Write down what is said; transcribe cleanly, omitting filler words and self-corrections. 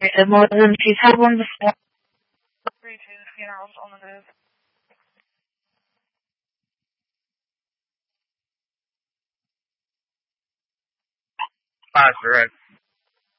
more than she's had one before. 3-2, funerals on the move. Pass, direct.